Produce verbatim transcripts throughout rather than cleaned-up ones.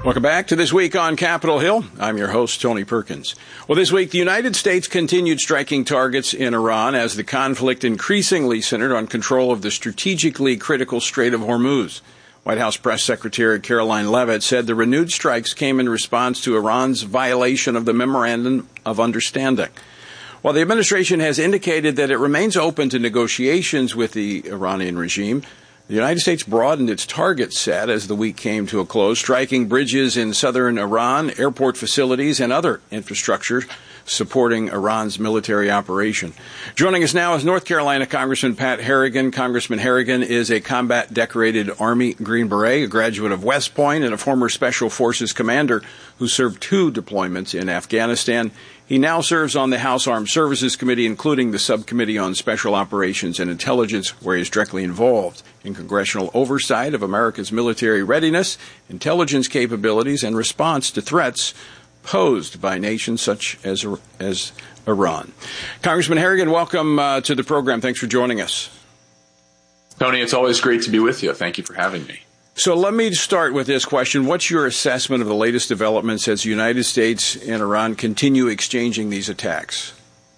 Welcome back to This Week on Capitol Hill. I'm your host, Tony Perkins. Well, this week, the United States continued striking targets in Iran as the conflict increasingly centered on control of the strategically critical Strait of Hormuz. White House Press Secretary Caroline Leavitt said the renewed strikes came in response to Iran's violation of the Memorandum of Understanding. While the administration has indicated that it remains open to negotiations with the Iranian regime, the United States broadened its target set as the week came to a close, striking bridges in southern Iran, airport facilities, and other infrastructure supporting Iran's military operation. Joining us now is North Carolina Congressman Pat Harrigan. Congressman Harrigan is a combat-decorated Army Green Beret, a graduate of West Point, and a former Special Forces commander who served two deployments in Afghanistan. He now serves on the House Armed Services Committee, including the Subcommittee on Special Operations and Intelligence, where he is directly involved in congressional oversight of America's military readiness, intelligence capabilities, and response to threats posed by nations such as as Iran. Congressman Harrigan, welcome uh, to the program. Thanks for joining us. Tony, it's always great to be with you. Thank you for having me. So let me start with this question. What's your assessment of the latest developments as the United States and Iran continue exchanging these attacks?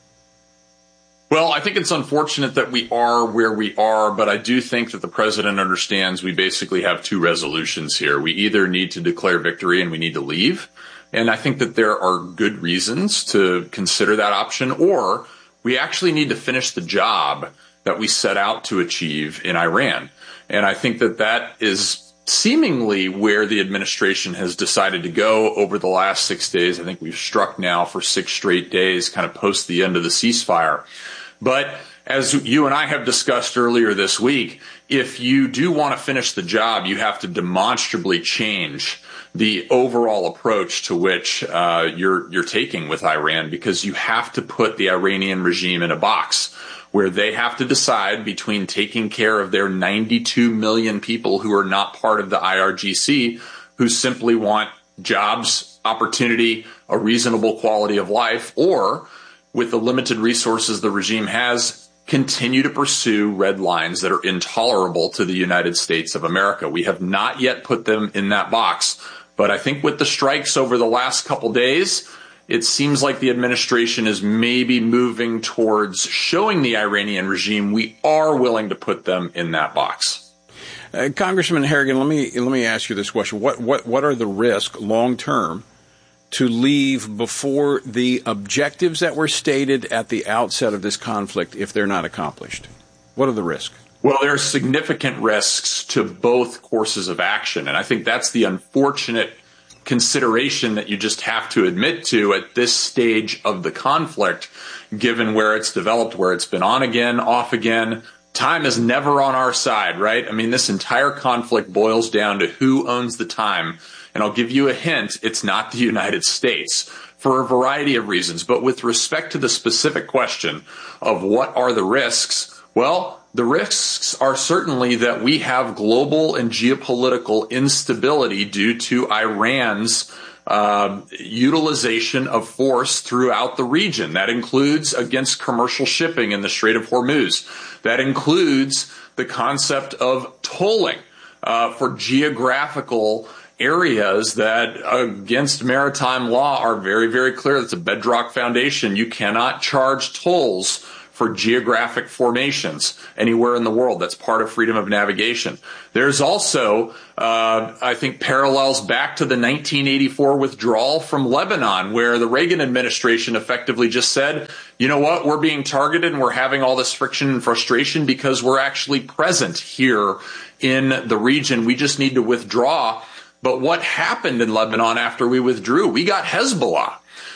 Well, I think it's unfortunate that we are where we are, but I do think that the president understands we basically have two resolutions here. We either need to declare victory and we need to leave, and I think that there are good reasons to consider that option, or we actually need to finish the job that we set out to achieve in Iran. And I think that that is seemingly where the administration has decided to go over the last six days. I think we've struck now for six straight days, kind of post the end of the ceasefire. But as you and I have discussed earlier this week, if you do want to finish the job, you have to demonstrably change the overall approach to which uh, you're you're taking with Iran, because you have to put the Iranian regime in a box where they have to decide between taking care of their ninety-two million people who are not part of the I R G C, who simply want jobs, opportunity, a reasonable quality of life, or with the limited resources the regime has, continue to pursue red lines that are intolerable to the United States of America. We have not yet put them in that box, but I think with the strikes over the last couple days, it seems like the administration is maybe moving towards showing the Iranian regime we are willing to put them in that box. Uh, Congressman Harrigan, let me let me ask you this question: What what what are the risks long term to leave before the objectives that were stated at the outset of this conflict, if they're not accomplished? What are the risks? Well, there are significant risks to both courses of action, and I think that's the unfortunate consideration that you just have to admit to at this stage of the conflict, given where it's developed, where it's been on again, off again. Time is never on our side, right? I mean, this entire conflict boils down to who owns the time. And I'll give you a hint, it's not the United States, for a variety of reasons. But with respect to the specific question of what are the risks, well, the risks are certainly that we have global and geopolitical instability due to Iran's uh, utilization of force throughout the region. That includes against commercial shipping in the Strait of Hormuz. That includes the concept of tolling uh, for geographical areas that against maritime law are very, very clear. That's a bedrock foundation. You cannot charge tolls for geographic formations anywhere in the world. That's part of freedom of navigation. There's also, uh, I think, parallels back to the nineteen eighty-four withdrawal from Lebanon, where the Reagan administration effectively just said, you know what, we're being targeted and we're having all this friction and frustration because we're actually present here in the region. We just need to withdraw. But what happened in Lebanon after we withdrew? We got Hezbollah.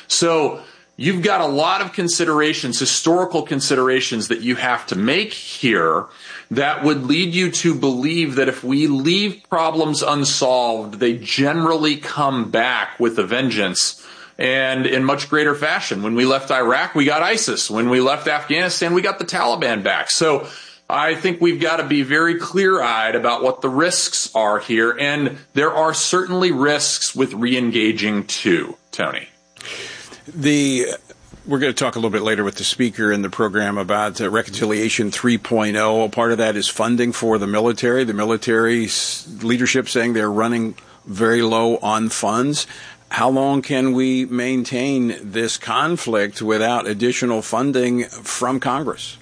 So you've got a lot of considerations, historical considerations that you have to make here that would lead you to believe that if we leave problems unsolved, they generally come back with a vengeance and in much greater fashion. When we left Iraq, we got ISIS. When we left Afghanistan, we got the Taliban back. So I think we've got to be very clear-eyed about what the risks are here, and there are certainly risks with re-engaging too, Tony. The We're going to talk a little bit later with the speaker in the program about uh, Reconciliation three point oh. Part of that is funding for the military. The military leadership saying they're running very low on funds. How long can we maintain this conflict without additional funding from Congress?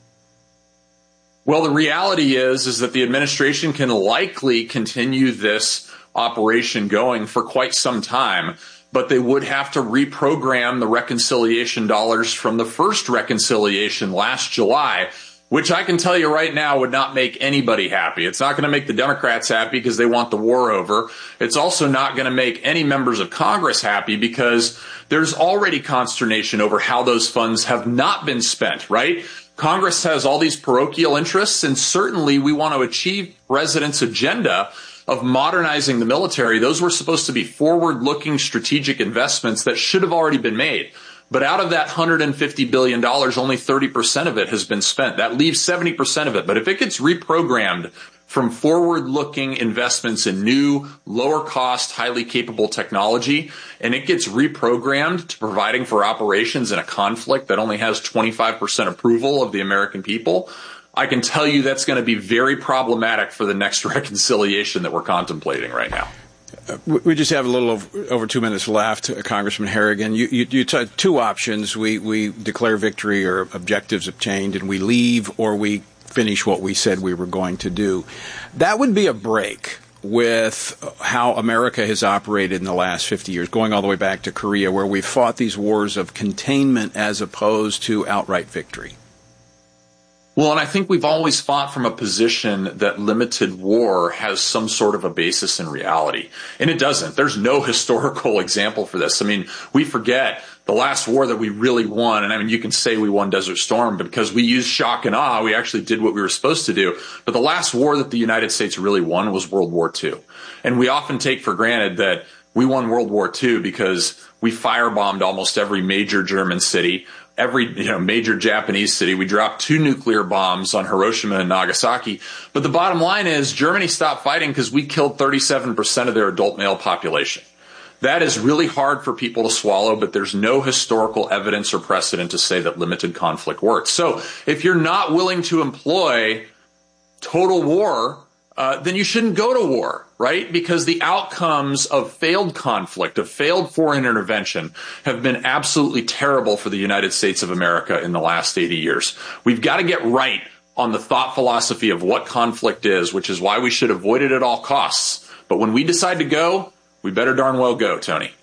Well, the reality is, is that the administration can likely continue this operation going for quite some time, but they would have to reprogram the reconciliation dollars from the first reconciliation last July, which I can tell you right now would not make anybody happy. It's not going to make the Democrats happy because they want the war over. It's also not going to make any members of Congress happy because there's already consternation over how those funds have not been spent, right? Congress has all these parochial interests, and certainly we want to achieve President's agenda of modernizing the military. Those were supposed to be forward-looking strategic investments that should have already been made. But out of that one hundred fifty billion dollars, only thirty percent of it has been spent. That leaves seventy percent of it. But if it gets reprogrammed from forward-looking investments in new, lower-cost, highly capable technology, and it gets reprogrammed to providing for operations in a conflict that only has twenty-five percent approval of the American people, I can tell you that's going to be very problematic for the next reconciliation that we're contemplating right now. Uh, we just have a little over, over two minutes left, uh, Congressman Harrigan. You, you, you t- two options. We, we declare victory or objectives obtained, and we leave, or we finish what we said we were going to do. That would be a break with how America has operated in the last fifty years, going all the way back to Korea, where we've fought these wars of containment as opposed to outright victory. Well, and I think we've always fought from a position that limited war has some sort of a basis in reality. And it doesn't. There's no historical example for this. I mean, we forget the last war that we really won. And I mean, you can say we won Desert Storm, but because we used shock and awe, we actually did what we were supposed to do. But the last war that the United States really won was World War Two. And we often take for granted that we won World War Two because we firebombed almost every major German city, every you know major Japanese city. We dropped two nuclear bombs on Hiroshima and Nagasaki. But the bottom line is Germany stopped fighting because we killed thirty-seven percent of their adult male population. That is really hard for people to swallow, but there's no historical evidence or precedent to say that limited conflict works. So if you're not willing to employ total war, uh, then you shouldn't go to war, right? Because the outcomes of failed conflict, of failed foreign intervention, have been absolutely terrible for the United States of America in the last eighty years. We've got to get right on the thought philosophy of what conflict is, which is why we should avoid it at all costs. But when we decide to go, we better darn well go, Tony.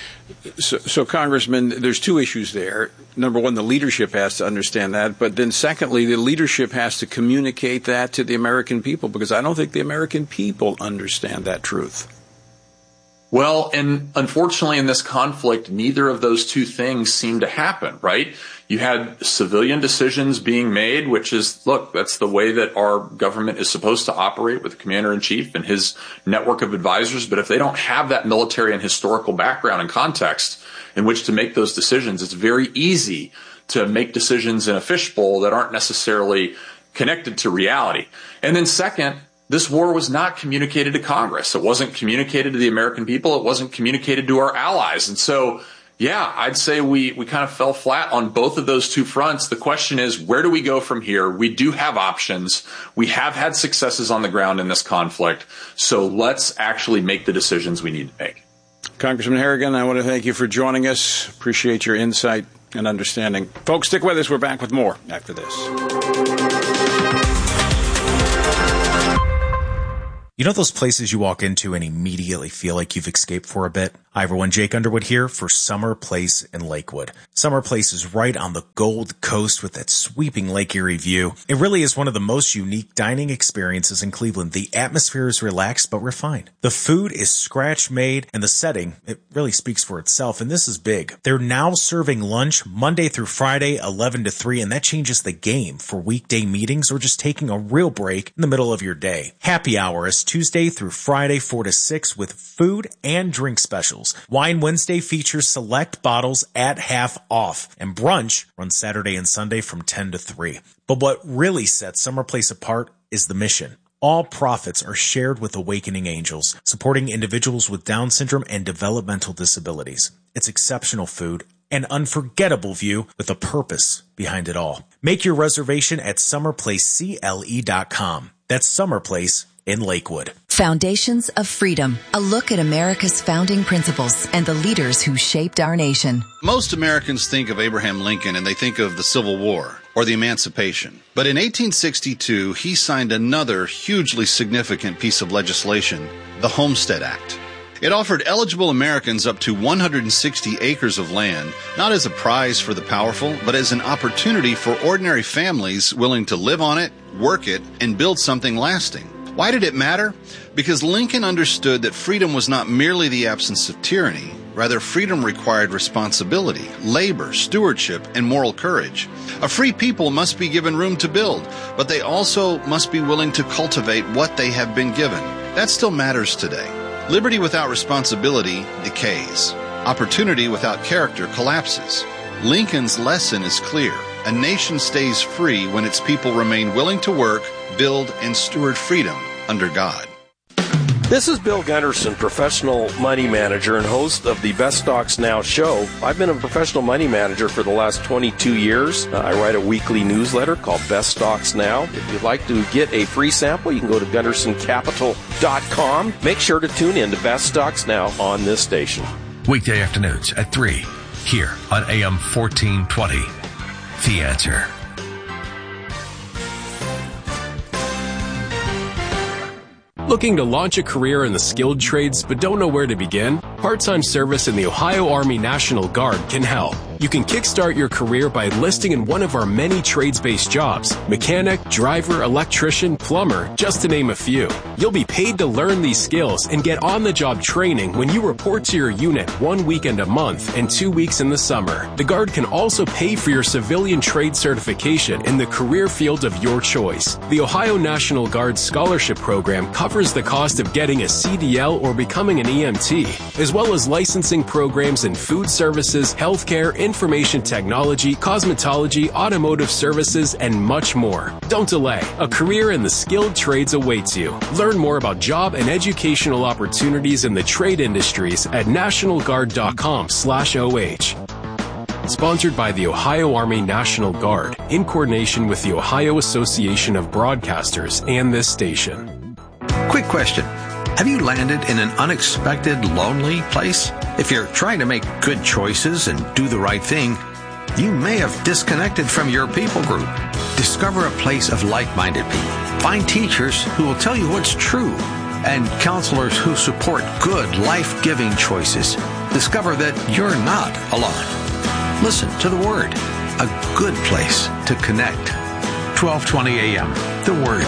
So, so, Congressman, there's two issues there. Number one, the leadership has to understand that. But then secondly, the leadership has to communicate that to the American people, because I don't think the American people understand that truth. Well, and unfortunately in this conflict, neither of those two things seem to happen, right? You had civilian decisions being made, which is, look, that's the way that our government is supposed to operate with the commander-in-chief and his network of advisors. But if they don't have that military and historical background and context in which to make those decisions, it's very easy to make decisions in a fishbowl that aren't necessarily connected to reality. And then second, this war was not communicated to Congress. It wasn't communicated to the American people. It wasn't communicated to our allies. And so, yeah, I'd say we, we kind of fell flat on both of those two fronts. The question is, where do we go from here? We do have options. We have had successes on the ground in this conflict. So let's actually make the decisions we need to make. Congressman Harrigan, I want to thank you for joining us. Appreciate your insight and understanding. Folks, stick with us. We're back with more after this. You know those places you walk into and immediately feel like you've escaped for a bit? Hi everyone, Jake Underwood here for Summer Place in Lakewood. Summer Place is right on the Gold Coast with that sweeping Lake Erie view. It really is one of the most unique dining experiences in Cleveland. The atmosphere is relaxed but refined. The food is scratch made and the setting, it really speaks for itself, and this is big. They're now serving lunch Monday through Friday, eleven to three, and that changes the game for weekday meetings or just taking a real break in the middle of your day. Happy hour is Tuesday through Friday, four to six with food and drink specials. Wine Wednesday features select bottles at half off, and brunch runs Saturday and Sunday from ten to three. But what really sets Summer Place apart is the mission. All profits are shared with Awakening Angels, supporting individuals with Down syndrome and developmental disabilities. It's exceptional food, an unforgettable view with a purpose behind it all. Make your reservation at summer place cle dot com. That's Summer Place in Lakewood. Foundations of Freedom, a look at America's founding principles and the leaders who shaped our nation. Most Americans think of Abraham Lincoln and they think of the Civil War or the Emancipation. But in eighteen sixty-two, he signed another hugely significant piece of legislation, the Homestead Act. It offered eligible Americans up to one hundred sixty acres of land, not as a prize for the powerful, but as an opportunity for ordinary families willing to live on it, work it, and build something lasting. Why did it matter? Because Lincoln understood that freedom was not merely the absence of tyranny. Rather, freedom required responsibility, labor, stewardship, and moral courage. A free people must be given room to build, but they also must be willing to cultivate what they have been given. That still matters today. Liberty without responsibility decays. Opportunity without character collapses. Lincoln's lesson is clear. A nation stays free when its people remain willing to work, build, and steward freedom under God. This is Bill Gunderson, professional money manager and host of the Best Stocks Now show. I've been a professional money manager for the last twenty-two years. Uh, I write a weekly newsletter called Best Stocks Now. If you'd like to get a free sample, you can go to gunderson capital dot com. Make sure to tune in to Best Stocks Now on this station. Weekday afternoons at three, here on A M fourteen twenty. The Answer. Looking to launch a career in the skilled trades but don't know where to begin? Part-time service in the Ohio Army National Guard can help. You can kickstart your career by enlisting in one of our many trades-based jobs: mechanic, driver, electrician, plumber, just to name a few. You'll be paid to learn these skills and get on-the-job training when you report to your unit one weekend a month and two weeks in the summer. The Guard can also pay for your civilian trade certification in the career field of your choice. The Ohio National Guard Scholarship Program covers the cost of getting a C D L or becoming an E M T, as well as licensing programs in food services, healthcare, information technology, cosmetology, automotive services, and much more. Don't delay. A career in the skilled trades awaits you. Learn more about job and educational opportunities in the trade industries at national guard dot com slash O H. Sponsored by the Ohio Army National Guard, in coordination with the Ohio Association of Broadcasters and this station. Quick question. Have you landed in an unexpected, lonely place? If you're trying to make good choices and do the right thing, you may have disconnected from your people group. Discover a place of like-minded people. Find teachers who will tell you what's true and counselors who support good, life-giving choices. Discover that you're not alone. Listen to the Word, a good place to connect. twelve twenty A M, The Word.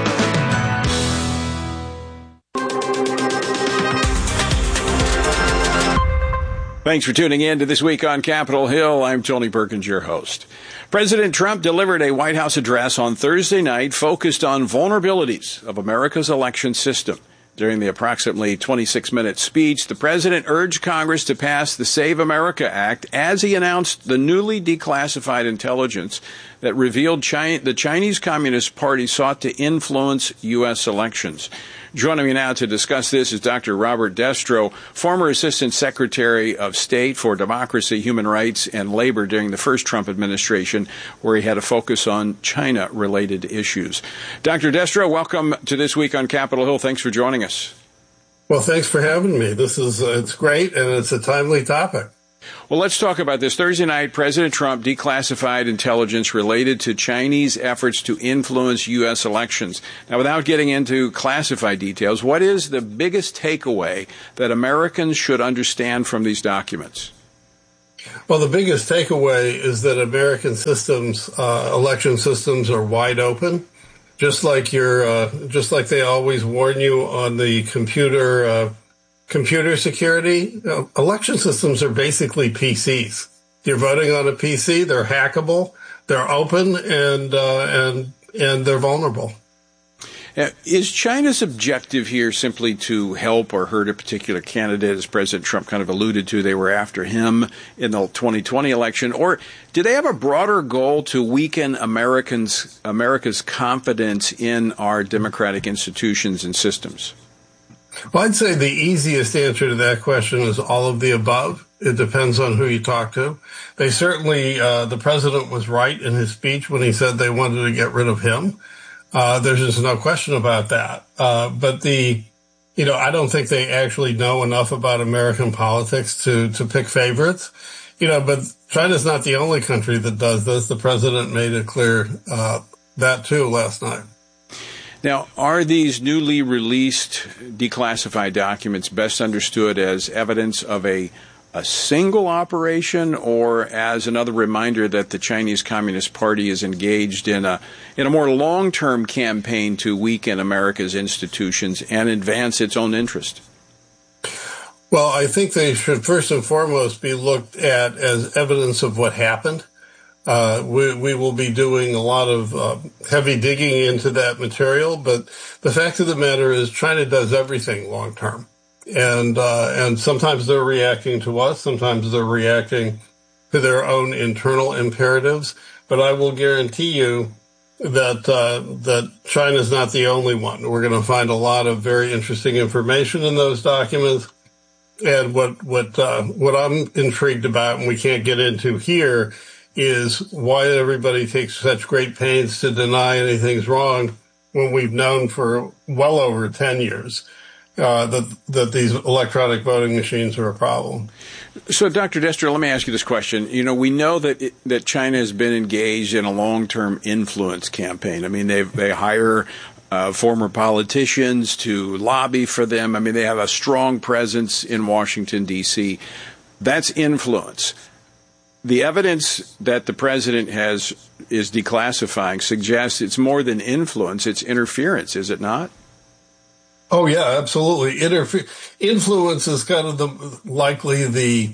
Thanks for tuning in to This Week on Capitol Hill. I'm Tony Perkins, your host. President Trump delivered a White House address on Thursday night focused on vulnerabilities of America's election system. During the approximately twenty-six minute speech, the president urged Congress to pass the Save America Act as he announced the newly declassified intelligence that revealed China, the Chinese Communist Party sought to influence U S elections. Joining me now to discuss this is Doctor Robert Destro, former Assistant Secretary of State for Democracy, Human Rights, and Labor during the first Trump administration, where he had a focus on China-related issues. Doctor Destro, welcome to This Week on Capitol Hill. Thanks for joining us. Well, thanks for having me. This is uh, it's great, and it's a timely topic. Well, let's talk about this. Thursday night, President Trump declassified intelligence related to Chinese efforts to influence U S elections. Now, without getting into classified details, what is the biggest takeaway that Americans should understand from these documents? Well, the biggest takeaway is that American systems, uh, election systems, are wide open. Just like your, uh, just like they always warn you on the computer uh, computer security, uh, election systems are basically P Cs. You're voting on a P C; they're hackable, they're open, and uh, and and they're vulnerable. Uh, is China's objective here simply to help or hurt a particular candidate, as President Trump kind of alluded to? They were after him in the twenty twenty election, or do they have a broader goal to weaken Americans America's confidence in our democratic institutions and systems? Well, I'd say the easiest answer to that question is all of the above. It depends on who you talk to. They certainly, uh, the president was right in his speech when he said they wanted to get rid of him. Uh, there's just no question about that. Uh, but the, you know, I don't think they actually know enough about American politics to, to pick favorites. You know, but China's not the only country that does this. The president made it clear uh, that, too, last night. Now, are these newly released declassified documents best understood as evidence of a a single operation, or as another reminder that the Chinese Communist Party is engaged in a in a more long-term campaign to weaken America's institutions and advance its own interest? Well, I think they should first and foremost be looked at as evidence of what happened. Uh, we, we will be doing a lot of uh, heavy digging into that material, but the fact of the matter is China does everything long term. And, uh, and sometimes they're reacting to us, sometimes they're reacting to their own internal imperatives. But I will guarantee you that, uh, that China's not the only one. We're going to find a lot of very interesting information in those documents. And what, what, uh, what I'm intrigued about, and we can't get into here, is why everybody takes such great pains to deny anything's wrong when we've known for well over ten years uh, that, that these electronic voting machines are a problem. So, Doctor Destro, let me ask you this question. You know, we know that it, that China has been engaged in a long-term influence campaign. I mean, they they hire Uh, former politicians to lobby for them. I mean, they have a strong presence in Washington, D C That's influence. The evidence that the president has is declassifying suggests it's more than influence, it's interference, is it not? Oh, yeah, absolutely. Interfe- influence is kind of the likely the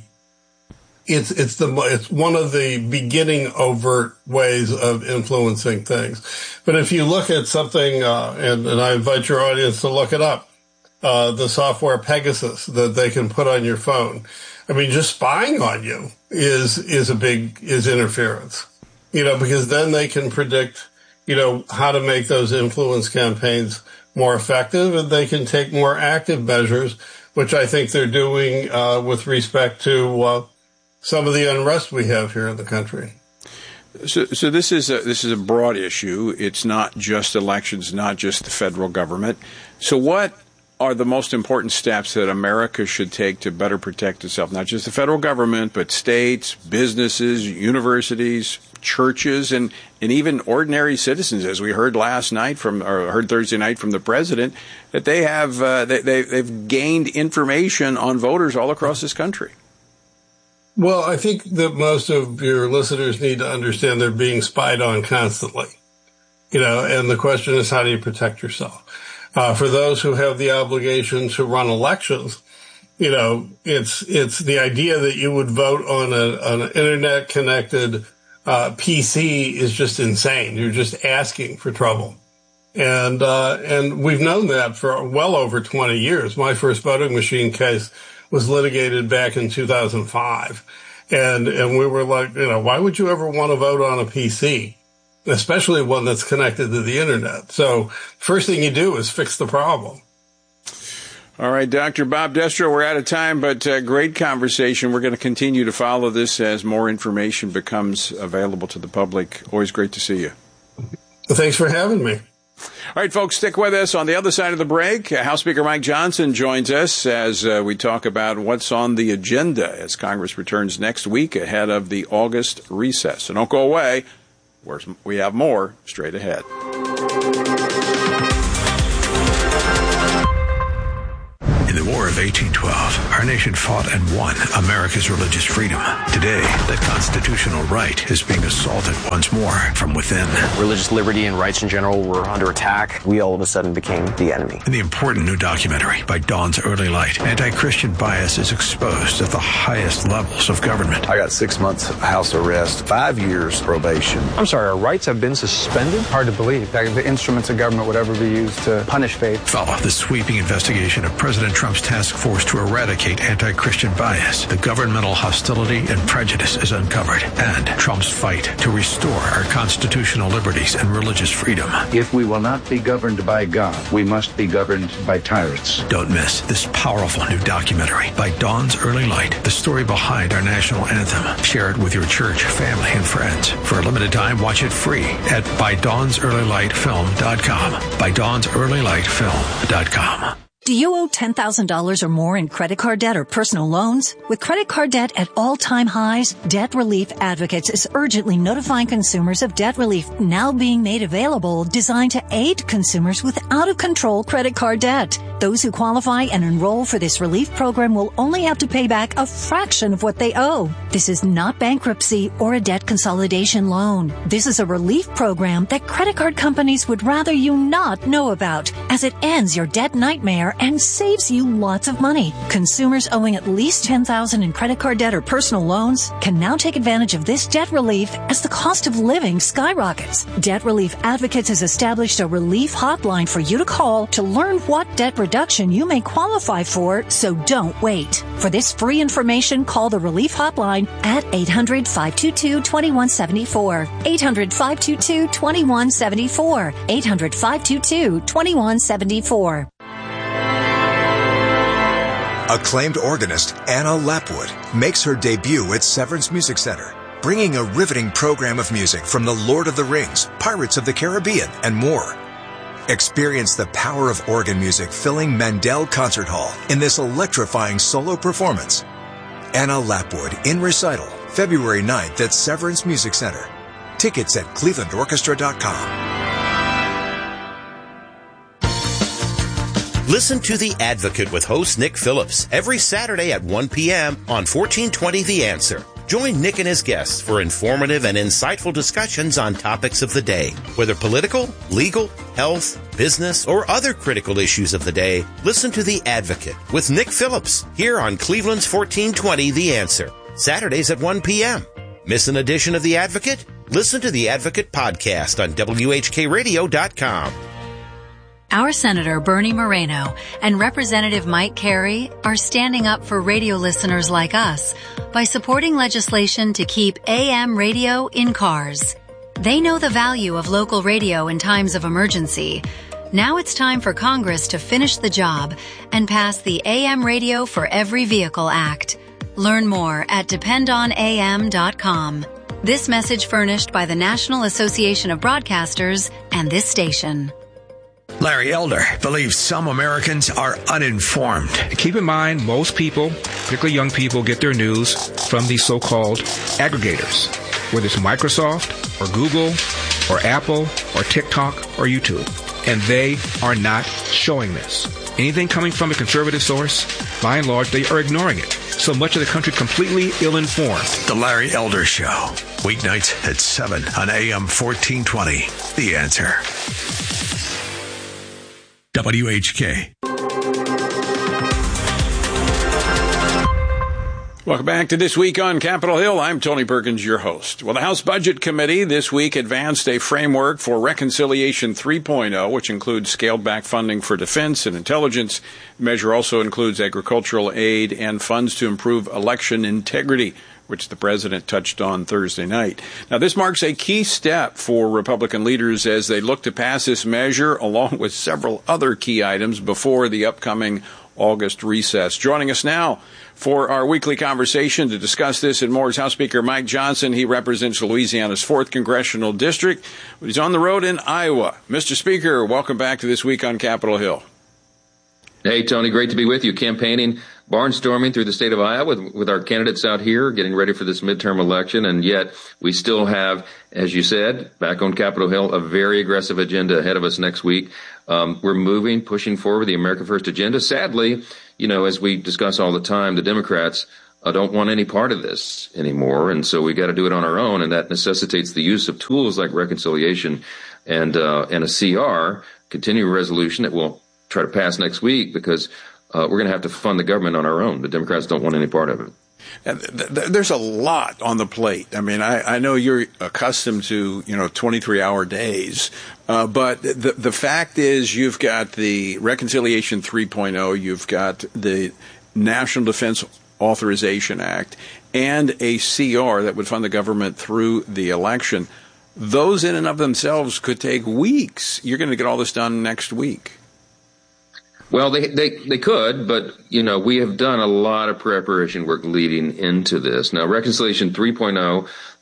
It's it's the it's one of the beginning overt ways of influencing things. But if you look at something, uh, and, and I invite your audience to look it up, uh, the software Pegasus that they can put on your phone. I mean, just spying on you is is a big is interference, you know, because then they can predict, you know, how to make those influence campaigns more effective, and they can take more active measures, which I think they're doing uh, with respect to uh, some of the unrest we have here in the country. So, so this is a, this is a broad issue. It's not just elections, not just the federal government. So what are the most important steps that America should take to better protect itself? Not just the federal government, but states, businesses, universities, churches, and, and even ordinary citizens, as we heard last night from, or heard Thursday night from the president, that they have uh, they, they, they've gained information on voters all across this country. Well, I think that most of your listeners need to understand they're being spied on constantly, you know, and the question is, how do you protect yourself? Uh, for those who have the obligation to run elections, you know, it's, it's the idea that you would vote on a, on an internet connected, uh, P C is just insane. You're just asking for trouble. And, uh, and we've known that for well over twenty years. My first voting machine case was litigated back in two thousand five. And, and we were like, you know, why would you ever want to vote on a P C, especially one that's connected to the internet? So first thing you do is fix the problem. All right, Doctor Bob Destro, we're out of time, but uh, great conversation. We're going to continue to follow this as more information becomes available to the public. Always great to see you. Thanks for having me. All right, folks, stick with us. On the other side of the break, House Speaker Mike Johnson joins us as uh, we talk about what's on the agenda as Congress returns next week ahead of the August recess. So don't go away. We have more straight ahead. In the War of eighteen twelve, our nation fought and won America's religious freedom. Today, that constitutional right is being assaulted once more from within. Religious liberty and rights in general were under attack. We all of a sudden became the enemy. In the important new documentary, By Dawn's Early Light, anti-Christian bias is exposed at the highest levels of government. I got six months of house arrest, five years probation. I'm sorry, our rights have been suspended? Hard to believe that the instruments of government would ever be used to punish faith. Follow the sweeping investigation of President Trump's task force to eradicate anti-Christian bias. The governmental hostility and prejudice is uncovered, and Trump's fight to restore our constitutional liberties and religious freedom. If we will not be governed by God, we must be governed by tyrants. Don't miss this powerful new documentary, By Dawn's Early Light, the story behind our national anthem. Share it with your church, family, and friends. For a limited time, watch it free at by dawns early light film dot com. by dawns early light film dot com. Do you owe ten thousand dollars or more in credit card debt or personal loans? With credit card debt at all-time highs, Debt Relief Advocates is urgently notifying consumers of debt relief now being made available, designed to aid consumers with out-of-control credit card debt. Those who qualify and enroll for this relief program will only have to pay back a fraction of what they owe. This is not bankruptcy or a debt consolidation loan. This is a relief program that credit card companies would rather you not know about, as it ends your debt nightmare and saves you lots of money. Consumers owing at least ten thousand dollars in credit card debt or personal loans can now take advantage of this debt relief as the cost of living skyrockets. Debt Relief Advocates has established a relief hotline for you to call to learn what debt reduction you may qualify for, so don't wait. For this free information, call the relief hotline at eight hundred, five two two, two one seven four. eight hundred, five two two, two one seven four. eight hundred, five two two, two one seven four. Acclaimed organist Anna Lapwood makes her debut at Severance Music Center, bringing a riveting program of music from The Lord of the Rings, Pirates of the Caribbean, and more. Experience the power of organ music filling Mandel Concert Hall in this electrifying solo performance. Anna Lapwood in recital, February ninth at Severance Music Center. Tickets at cleveland orchestra dot com. Listen to The Advocate with host Nick Phillips every Saturday at one p.m. on fourteen twenty The Answer. Join Nick and his guests for informative and insightful discussions on topics of the day. Whether political, legal, health, business, or other critical issues of the day, listen to The Advocate with Nick Phillips here on Cleveland's fourteen twenty The Answer. Saturdays at one p.m. Miss an edition of The Advocate? Listen to The Advocate podcast on W H K radio dot com. Our Senator Bernie Moreno and Representative Mike Carey are standing up for radio listeners like us by supporting legislation to keep A M radio in cars. They know the value of local radio in times of emergency. Now it's time for Congress to finish the job and pass the A M Radio for Every Vehicle Act. Learn more at depend on A M dot com. This message furnished by the National Association of Broadcasters and this station. Larry Elder believes some Americans are uninformed. Keep in mind, most people, particularly young people, get their news from these so-called aggregators, whether it's Microsoft or Google or Apple or TikTok or YouTube. And they are not showing this. Anything coming from a conservative source, by and large, they are ignoring it. So much of the country completely ill-informed. The Larry Elder Show, weeknights at seven on A M fourteen twenty. The Answer. W H K. Welcome back to This Week on Capitol Hill. I'm Tony Perkins, your host. Well, the House Budget Committee this week advanced a framework for Reconciliation three point oh, which includes scaled-back funding for defense and intelligence. The measure also includes agricultural aid and funds to improve election integrity, which the president touched on Thursday night. Now, this marks a key step for Republican leaders as they look to pass this measure, along with several other key items, before the upcoming August recess. Joining us now for our weekly conversation to discuss this and more is House Speaker Mike Johnson. He represents Louisiana's fourth Congressional District. He's on the road in Iowa. Mister Speaker, welcome back to This Week on Capitol Hill. Hey, Tony, great to be with you. Campaigning, barnstorming through the state of Iowa with, with our candidates out here getting ready for this midterm election. And yet we still have, as you said, back on Capitol Hill, a very aggressive agenda ahead of us next week. Um, we're moving, pushing forward the America First agenda. Sadly, you know, as we discuss all the time, the Democrats uh, don't want any part of this anymore. And so we got to do it on our own. And that necessitates the use of tools like reconciliation and, uh, and a C R, continuing resolution that will try to pass next week, because uh, we're going to have to fund the government on our own. The Democrats don't want any part of it. And th- th- there's a lot on the plate. I mean, I, I know you're accustomed to, you know, twenty-three hour days, uh, but the the fact is you've got the Reconciliation three point oh, you've got the National Defense Authorization Act, and a C R that would fund the government through the election. Those in and of themselves could take weeks. You're going to get all this done next week. Well, they, they, they could, but, you know, we have done a lot of preparation work leading into this. Now, Reconciliation three point oh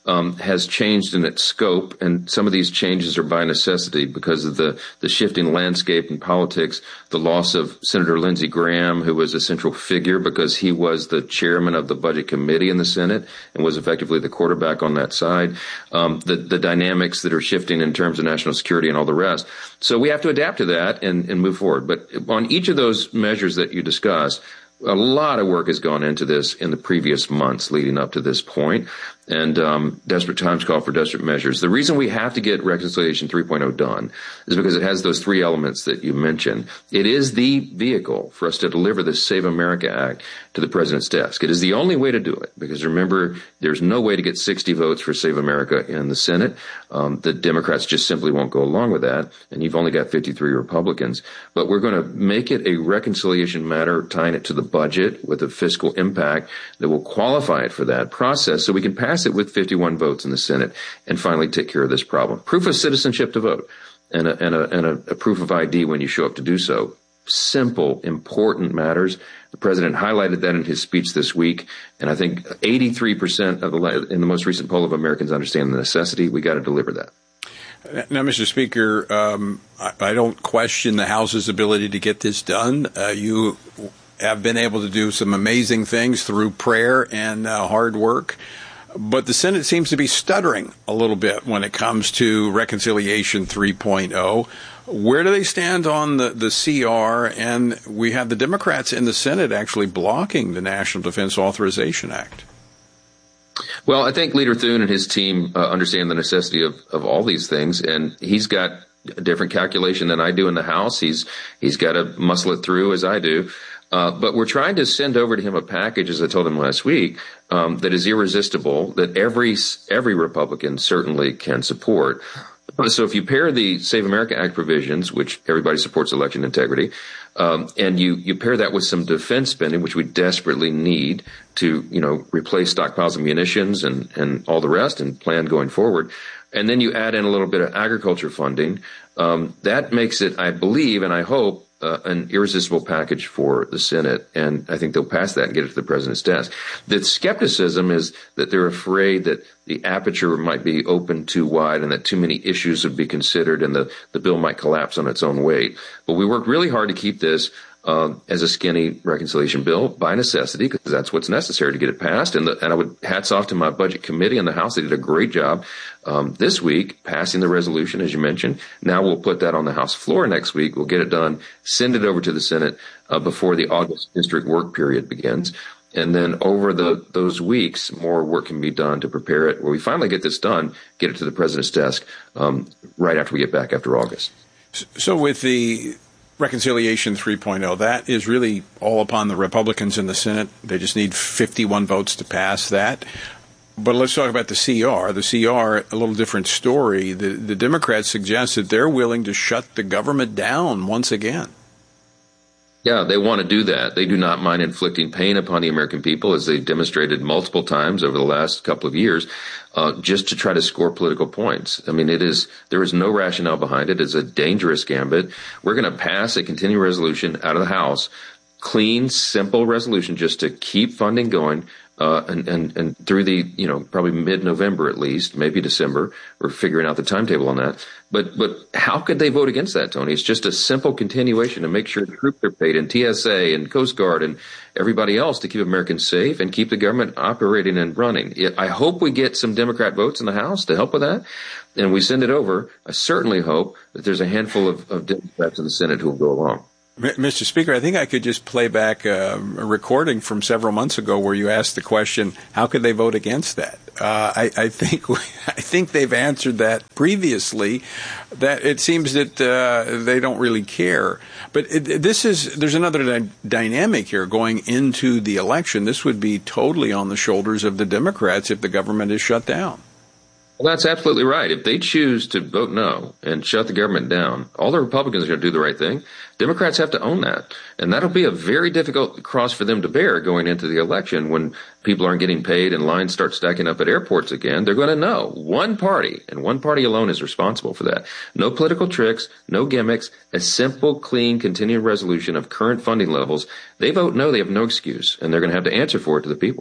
um, has changed in its scope, and some of these changes are by necessity because of the, the shifting landscape in politics, the loss of Senator Lindsey Graham, who was a central figure because he was the chairman of the Budget Committee in the Senate and was effectively the quarterback on that side, um, the, the dynamics that are shifting in terms of national security and all the rest. So we have to adapt to that and, and move forward. But on each of those measures that you discussed, a lot of work has gone into this in the previous months leading up to this point, and um, desperate times call for desperate measures. The reason we have to get Reconciliation three point oh done is because it has those three elements that you mentioned. It is the vehicle for us to deliver the Save America Act to the president's desk. It is the only way to do it, because remember, there's no way to get sixty votes for Save America in the Senate. Um, the Democrats just simply won't go along with that, and you've only got fifty-three Republicans. But we're going to make it a reconciliation matter, tying it to the budget with a fiscal impact that will qualify it for that process, so we can pass it with fifty-one votes in the Senate and finally take care of this problem. Proof of citizenship to vote and a, and a, and a, a proof of I D when you show up to do so. Simple, important matters. The president highlighted that in his speech this week, and I think eighty-three percent of the in the most recent poll of Americans understand the necessity. We got to deliver that. Now, Mister Speaker, um, I, I don't question the House's ability to get this done. Uh, you have been able to do some amazing things through prayer and uh, hard work. But the Senate seems to be stuttering a little bit when it comes to Reconciliation three point oh. Where do they stand on the, the C R? And we have the Democrats in the Senate actually blocking the National Defense Authorization Act. Well, I think Leader Thune and his team uh, understand the necessity of, of all these things, and he's got a different calculation than I do in the House. He's he's got to muscle it through as I do. Uh, but we're trying to send over to him a package, as I told him last week, um, that is irresistible, that every every Republican certainly can support. So if you pair the Save America Act provisions, which everybody supports election integrity, um, and you, you pair that with some defense spending, which we desperately need to, you know, replace stockpiles of munitions and, and all the rest and plan going forward, and then you add in a little bit of agriculture funding, um, that makes it, I believe, and I hope, Uh, an irresistible package for the Senate, and I think they'll pass that and get it to the president's desk. The skepticism is that they're afraid that the aperture might be open too wide and that too many issues would be considered and the, the bill might collapse on its own weight. But we worked really hard to keep this uh, as a skinny reconciliation bill by necessity, because that's what's necessary to get it passed. And, the, and I would hats off to my budget committee in the House. They did a great job um, this week passing the resolution, as you mentioned. Now we'll put that on the House floor next week. We'll get it done, send it over to the Senate uh, before the August district work period begins. And then over the those weeks, more work can be done to prepare it. Where we finally get this done, get it to the president's desk um, right after we get back after August. So with the Reconciliation three point oh, that is really all upon the Republicans in the Senate. They just need fifty-one votes to pass that. But let's talk about the C R. The C R, a little different story. The, the Democrats suggest that they're willing to shut the government down once again. Yeah, they want to do that. They do not mind inflicting pain upon the American people, as they've demonstrated multiple times over the last couple of years, uh, just to try to score political points. I mean, it is, there is no rationale behind it. It's a dangerous gambit. We're going to pass a continuing resolution out of the House, clean, simple resolution just to keep funding going. Uh, and, and, and through the, you know, probably mid-November at least, maybe December. We're figuring out the timetable on that. But, but how could they vote against that, Tony? It's just a simple continuation to make sure troops are paid and T S A and Coast Guard and everybody else to keep Americans safe and keep the government operating and running. I hope we get some Democrat votes in the House to help with that. And we send it over. I certainly hope that there's a handful of, of Democrats in the Senate who will go along. Mister Speaker, I think I could just play back a, a recording from several months ago where you asked the question, how could they vote against that? Uh, I, I think I think they've answered that previously, that it seems that uh, they don't really care. But it, this is there's another dy- dynamic here going into the election. This would be totally on the shoulders of the Democrats if the government is shut down. Well, that's absolutely right. If they choose to vote no and shut the government down, all the Republicans are going to do the right thing. Democrats have to own that. And that'll be a very difficult cross for them to bear going into the election when people aren't getting paid and lines start stacking up at airports again. They're going to know one party, and one party alone is responsible for that. No political tricks, no gimmicks, a simple, clean, continuing resolution of current funding levels. They vote no, they have no excuse, and they're going to have to answer for it to the people.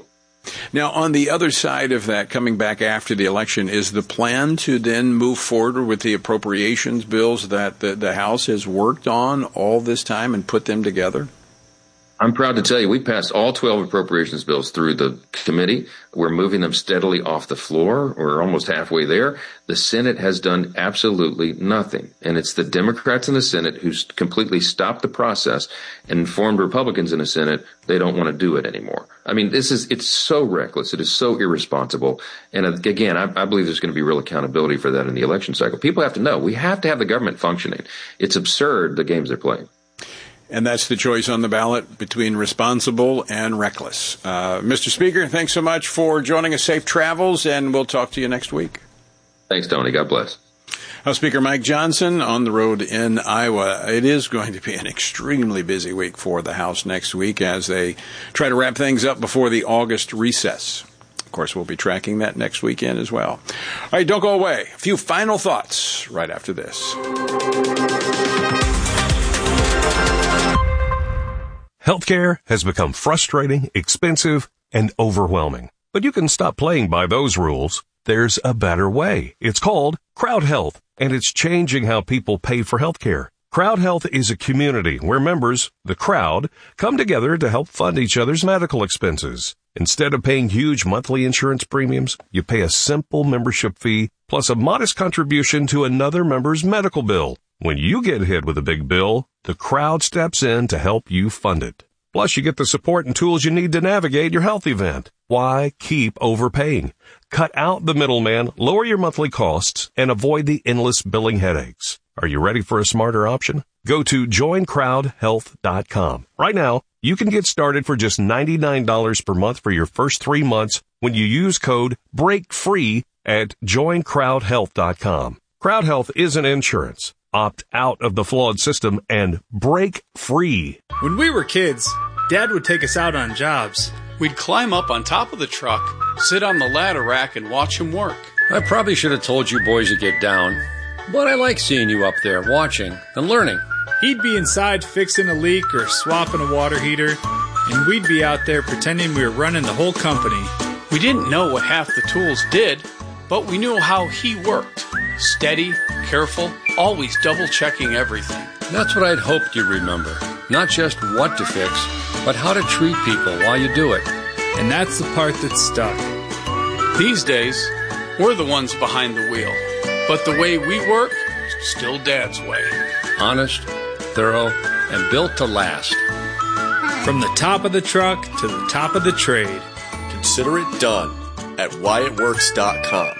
Now, on the other side of that, coming back after the election, is the plan to then move forward with the appropriations bills that the, the House has worked on all this time and put them together? I'm proud to tell you we passed all twelve appropriations bills through the committee. We're moving them steadily off the floor. We're almost halfway there. The Senate has done absolutely nothing. And it's the Democrats in the Senate who completely stopped the process and informed Republicans in the Senate they don't want to do it anymore. I mean, this is, it's so reckless. It is so irresponsible. And again, I, I believe there's going to be real accountability for that in the election cycle. People have to know we have to have the government functioning. It's absurd, the games they're playing. And that's the choice on the ballot between responsible and reckless. Uh, Mister Speaker, thanks so much for joining us. Safe travels, and we'll talk to you next week. Thanks, Tony. God bless. House Speaker Mike Johnson on the road in Iowa. It is going to be an extremely busy week for the House next week as they try to wrap things up before the August recess. Of course, we'll be tracking that next weekend as well. All right, don't go away. A few final thoughts right after this. Healthcare has become frustrating, expensive, and overwhelming. But you can stop playing by those rules. There's a better way. It's called Crowd Health, and it's changing how people pay for healthcare. Crowd Health is a community where members, the crowd, come together to help fund each other's medical expenses. Instead of paying huge monthly insurance premiums, you pay a simple membership fee plus a modest contribution to another member's medical bill. When you get hit with a big bill, the crowd steps in to help you fund it. Plus, you get the support and tools you need to navigate your health event. Why keep overpaying? Cut out the middleman, lower your monthly costs, and avoid the endless billing headaches. Are you ready for a smarter option? Go to join crowd health dot com. Right now, you can get started for just ninety-nine dollars per month for your first three months when you use code BREAKFREE at join crowd health dot com. Crowd Health isn't insurance. Opt out of the flawed system and break free. When we were kids, Dad would take us out on jobs. We'd climb up on top of the truck, sit on the ladder rack, and watch him work. I probably should have told you boys to get down, but I like seeing you up there watching and learning. He'd be inside fixing a leak or swapping a water heater, and we'd be out there pretending we were running the whole company. We didn't know what half the tools did, but we knew how he worked. Steady, careful, always double-checking everything. That's what I'd hoped you'd remember. Not just what to fix, but how to treat people while you do it. And that's the part that stuck. These days, we're the ones behind the wheel. But the way we work, still Dad's way. Honest, thorough, and built to last. From the top of the truck to the top of the trade. Consider it done at Wyatt Works dot com.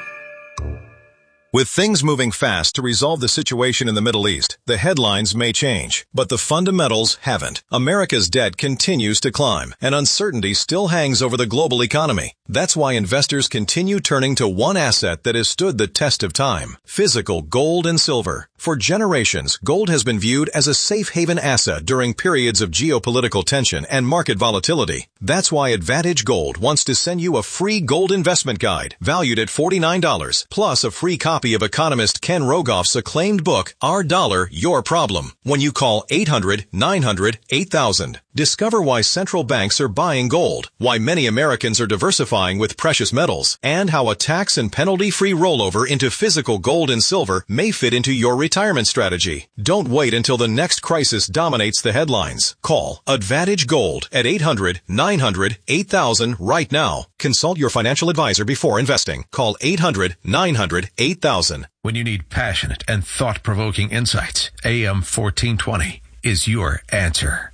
With things moving fast to resolve the situation in the Middle East, the headlines may change, but the fundamentals haven't. America's debt continues to climb, and uncertainty still hangs over the global economy. That's why investors continue turning to one asset that has stood the test of time: physical gold and silver. For generations, gold has been viewed as a safe haven asset during periods of geopolitical tension and market volatility. That's why Advantage Gold wants to send you a free gold investment guide valued at forty-nine dollars, plus a free copy of economist Ken Rogoff's acclaimed book, Our Dollar, Your Problem, when you call eight hundred nine hundred eight thousand. Discover why central banks are buying gold, why many Americans are diversifying with precious metals, and how a tax and penalty-free rollover into physical gold and silver may fit into your retirement strategy. Don't wait until the next crisis dominates the headlines. Call Advantage Gold at eight hundred nine hundred eight thousand right now. Consult your financial advisor before investing. Call eight hundred nine hundred eight thousand. When you need passionate and thought-provoking insights, A M fourteen twenty is your answer.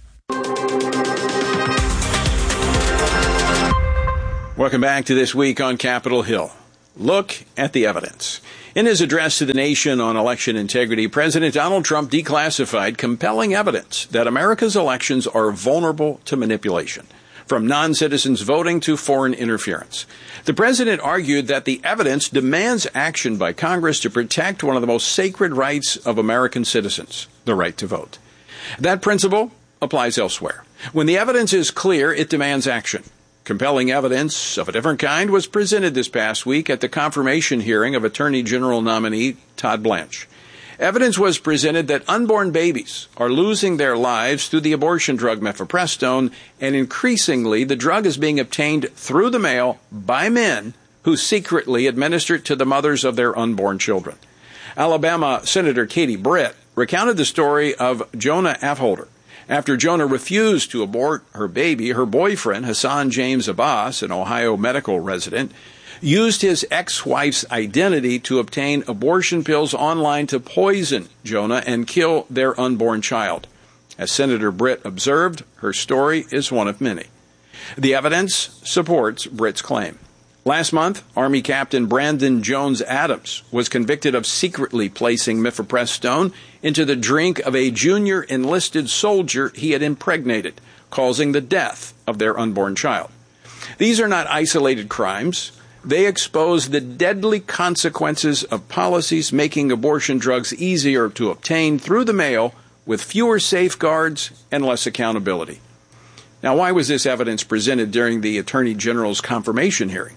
Welcome back to This Week on Capitol Hill. Look at the evidence. In his address to the nation on election integrity, President Donald Trump declassified compelling evidence that America's elections are vulnerable to manipulation, from non-citizens voting to foreign interference. The president argued that the evidence demands action by Congress to protect one of the most sacred rights of American citizens, the right to vote. That principle applies elsewhere. When the evidence is clear, it demands action. Compelling evidence of a different kind was presented this past week at the confirmation hearing of Attorney General nominee Todd Blanche. Evidence was presented that unborn babies are losing their lives through the abortion drug mifepristone, and increasingly the drug is being obtained through the mail by men who secretly administer it to the mothers of their unborn children. Alabama Senator Katie Britt recounted the story of Jonah Affolter. After Jonah refused to abort her baby, her boyfriend, Hassan James Abbas, an Ohio medical resident, used his ex-wife's identity to obtain abortion pills online to poison Jonah and kill their unborn child. As Senator Britt observed, her story is one of many. The evidence supports Britt's claim. Last month, Army Captain Brandon Jones Adams was convicted of secretly placing mifepristone into the drink of a junior enlisted soldier he had impregnated, causing the death of their unborn child. These are not isolated crimes. They expose the deadly consequences of policies making abortion drugs easier to obtain through the mail with fewer safeguards and less accountability. Now, why was this evidence presented during the Attorney General's confirmation hearing?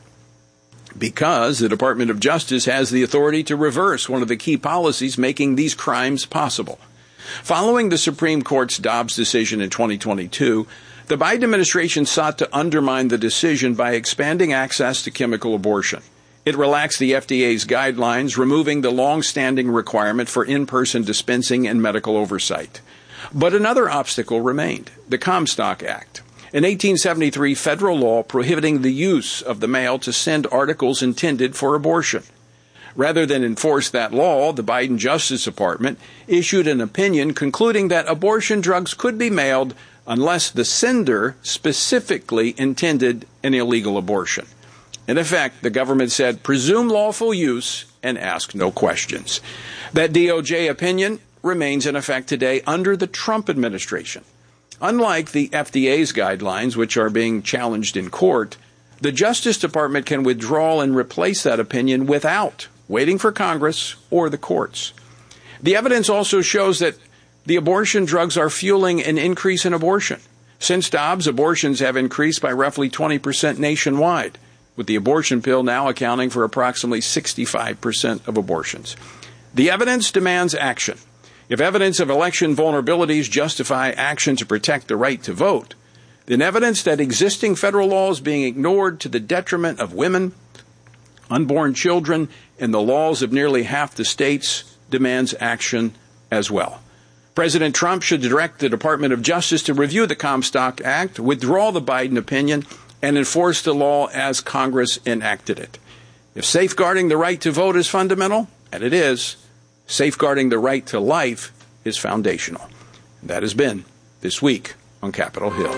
Because the Department of Justice has the authority to reverse one of the key policies making these crimes possible. Following the Supreme Court's Dobbs decision in twenty twenty-two, the Biden administration sought to undermine the decision by expanding access to chemical abortion. It relaxed the F D A's guidelines, removing the long-standing requirement for in-person dispensing and medical oversight. But another obstacle remained, the Comstock Act, an eighteen seventy-three federal law prohibiting the use of the mail to send articles intended for abortion. Rather than enforce that law, the Biden Justice Department issued an opinion concluding that abortion drugs could be mailed unless the sender specifically intended an illegal abortion. In effect, the government said, presume lawful use and ask no questions. That D O J opinion remains in effect today under the Trump administration. Unlike the F D A's guidelines, which are being challenged in court, the Justice Department can withdraw and replace that opinion without waiting for Congress or the courts. The evidence also shows that the abortion drugs are fueling an increase in abortion. Since Dobbs, abortions have increased by roughly twenty percent nationwide, with the abortion pill now accounting for approximately sixty-five percent of abortions. The evidence demands action. If evidence of election vulnerabilities justify action to protect the right to vote, then evidence that existing federal law is being ignored to the detriment of women, unborn children, and the laws of nearly half the states demands action as well. President Trump should direct the Department of Justice to review the Comstock Act, withdraw the Biden opinion, and enforce the law as Congress enacted it. If safeguarding the right to vote is fundamental, and it is, safeguarding the right to life is foundational. And that has been This Week on Capitol Hill.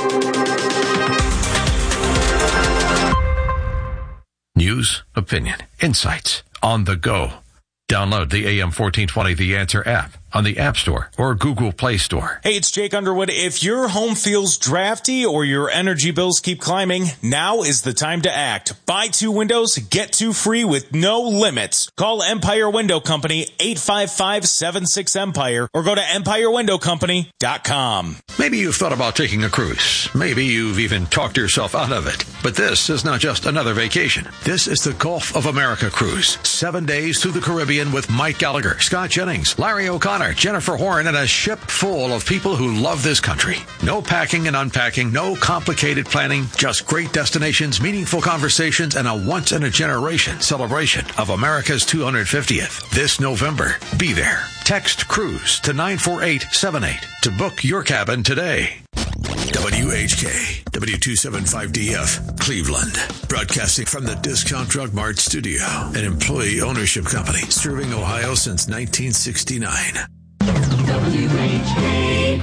News, opinion, insights on the go. Download the A M fourteen twenty The Answer app on the App Store or Google Play Store. Hey, it's Jake Underwood. If your home feels drafty or your energy bills keep climbing, now is the time to act. Buy two windows, get two free with no limits. Call Empire Window Company, eight five five, seven six, Empire, or go to empire window company dot com. Maybe you've thought about taking a cruise. Maybe you've even talked yourself out of it. But this is not just another vacation. This is the Gulf of America cruise. Seven days through the Caribbean with Mike Gallagher, Scott Jennings, Larry O'Connor, Jennifer Horn, and a ship full of people who love this country. No packing and unpacking, no complicated planning, just great destinations, meaningful conversations, and a once-in-a-generation celebration of America's two hundred fiftieth. This November, be there. Text CRUISE to nine four eight seven eight to book your cabin today. W H K, W two seventy-five D F, Cleveland. Broadcasting from the Discount Drug Mart studio, an employee ownership company serving Ohio since nineteen sixty-nine. W H K.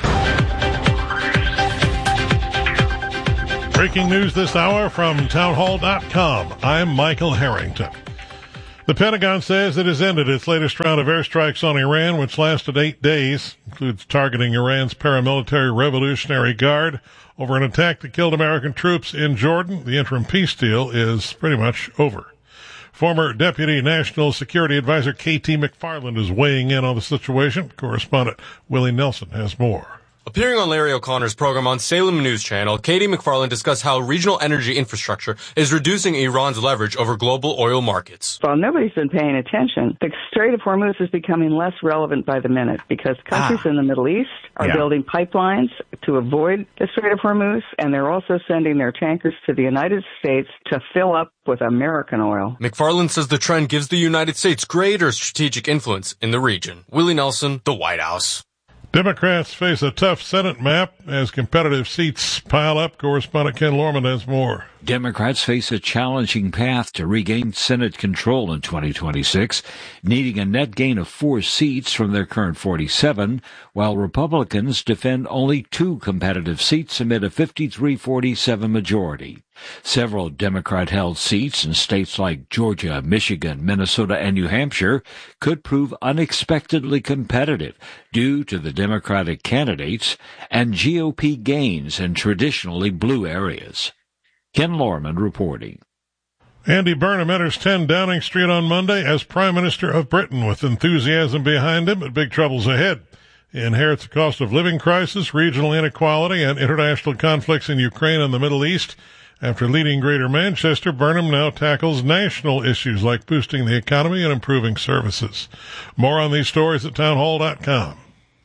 Breaking news this hour from townhall dot com. I'm Michael Harrington. The Pentagon says it has ended its latest round of airstrikes on Iran, which lasted eight days, includes targeting Iran's paramilitary Revolutionary Guard over an attack that killed American troops in Jordan. The interim peace deal is pretty much over. Former Deputy National Security Advisor K T McFarland is weighing in on the situation. Correspondent Willie Nelson has more. Appearing on Larry O'Connor's program on Salem News Channel, Katie McFarland discussed how regional energy infrastructure is reducing Iran's leverage over global oil markets. While nobody's been paying attention, the Strait of Hormuz is becoming less relevant by the minute because countries ah. in the Middle East are yeah. building pipelines to avoid the Strait of Hormuz, and they're also sending their tankers to the United States to fill up with American oil. McFarland says the trend gives the United States greater strategic influence in the region. Willie Nelson, The White House. Democrats face a tough Senate map as competitive seats pile up. Correspondent Ken Lorman has more. Democrats face a challenging path to regain Senate control in twenty twenty-six, needing a net gain of four seats from their current forty-seven, while Republicans defend only two competitive seats amid a fifty-three forty-seven majority. Several Democrat-held seats in states like Georgia, Michigan, Minnesota, and New Hampshire could prove unexpectedly competitive due to the Democratic candidates and G O P gains in traditionally blue areas. Ken Lorman reporting. Andy Burnham enters ten Downing Street on Monday as Prime Minister of Britain with enthusiasm behind him, but big troubles ahead. He inherits a cost of living crisis, regional inequality, and international conflicts in Ukraine and the Middle East. After leading Greater Manchester, Burnham now tackles national issues like boosting the economy and improving services. More on these stories at townhall dot com.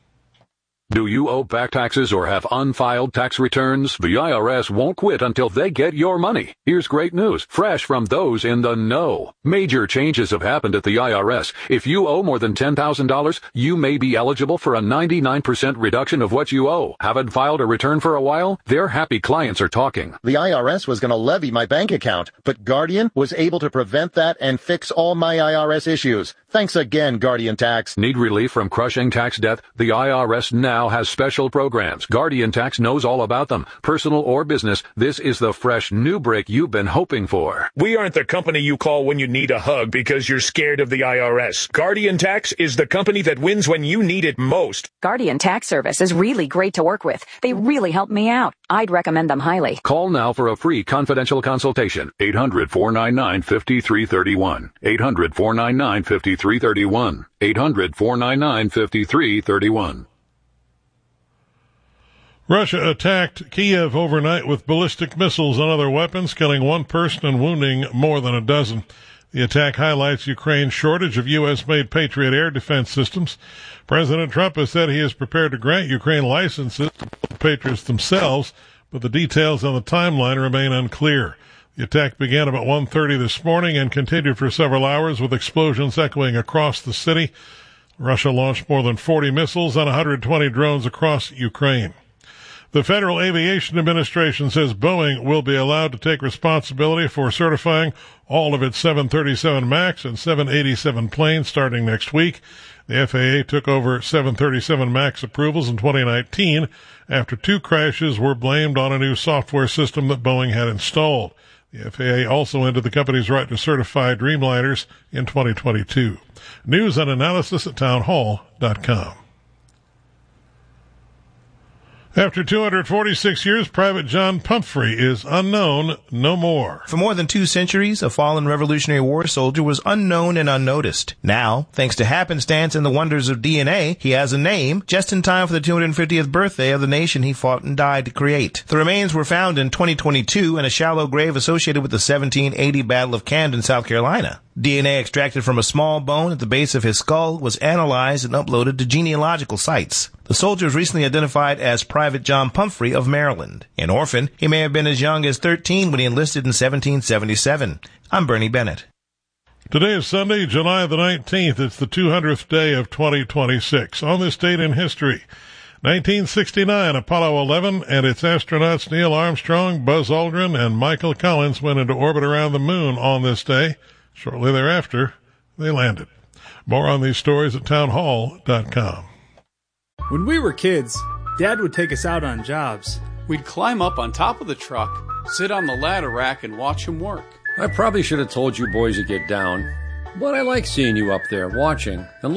Do you owe back taxes or have unfiled tax returns? The I R S won't quit until they get your money. Here's great news, fresh from those in the know. Major changes have happened at the I R S. If you owe more than ten thousand dollars, you may be eligible for a ninety-nine percent reduction of what you owe. Haven't filed a return for a while? Their happy clients are talking. The I R S was going to levy my bank account, but Guardian was able to prevent that and fix all my I R S issues. Thanks again, Guardian Tax. Need relief from crushing tax debt? The I R S now has special programs. Guardian Tax knows all about them. Personal or business, this is the fresh new break you've been hoping for. We aren't the company you call when you need a hug because you're scared of the I R S. Guardian Tax is the company that wins when you need it most. Guardian Tax Service is really great to work with. They really helped me out. I'd recommend them highly. Call now for a free confidential consultation. eight hundred, four nine nine, five three three one. eight hundred, four nine nine, five three three one. eight hundred, four nine nine, five three three one. Russia attacked Kiev overnight with ballistic missiles and other weapons, killing one person and wounding more than a dozen. The attack highlights Ukraine's shortage of U S-made Patriot air defense systems. President Trump has said he is prepared to grant Ukraine licenses to build Patriots themselves, but the details on the timeline remain unclear. The attack began about one thirty this morning and continued for several hours with explosions echoing across the city. Russia launched more than forty missiles and one hundred twenty drones across Ukraine. The Federal Aviation Administration says Boeing will be allowed to take responsibility for certifying all of its seven thirty-seven MAX and seven eighty-seven planes starting next week. The F A A took over seven thirty-seven MAX approvals in twenty nineteen after two crashes were blamed on a new software system that Boeing had installed. The F A A also ended the company's right to certify Dreamliners in twenty twenty-two. News and analysis at townhall dot com. After two hundred forty-six years, Private John Pumphrey is unknown no more. For more than two centuries, a fallen Revolutionary War soldier was unknown and unnoticed. Now, thanks to happenstance and the wonders of D N A, he has a name just in time for the two hundred fiftieth birthday of the nation he fought and died to create. The remains were found in twenty twenty-two in a shallow grave associated with the seventeen eighty Battle of Camden, South Carolina. D N A extracted from a small bone at the base of his skull was analyzed and uploaded to genealogical sites. The soldier was recently identified as Private John Pumphrey of Maryland. An orphan, he may have been as young as thirteen when he enlisted in seventeen seventy-seven. I'm Bernie Bennett. Today is Sunday, July the nineteenth. It's the two hundredth day of twenty twenty-six. On this date in history, nineteen sixty-nine, Apollo eleven and its astronauts Neil Armstrong, Buzz Aldrin, and Michael Collins went into orbit around the moon on this day. Shortly thereafter, they landed. More on these stories at townhall dot com. When we were kids, Dad would take us out on jobs. We'd climb up on top of the truck, sit on the ladder rack, and watch him work. I probably should have told you boys to get down, but I like seeing you up there watching and